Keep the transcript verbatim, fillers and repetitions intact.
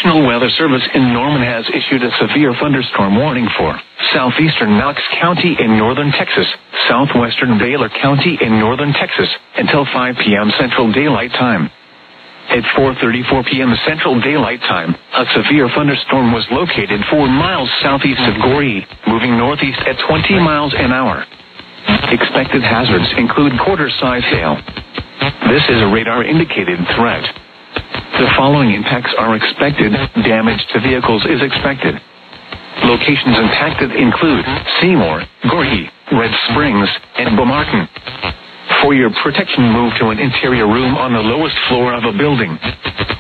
National Weather Service in Norman has issued a severe thunderstorm warning for southeastern Knox County in northern Texas, southwestern Baylor County in northern Texas, until five p.m. Central Daylight Time. At four thirty-four p.m. Central Daylight Time, a severe thunderstorm was located four miles southeast of Goree, moving northeast at twenty miles an hour. Expected hazards include quarter-size hail. This is a radar-indicated threat. The following impacts are expected. Damage to vehicles is expected. Locations impacted include Seymour, Goree, Red Springs, and Beaumartin. For your protection, move to an interior room on the lowest floor of a building.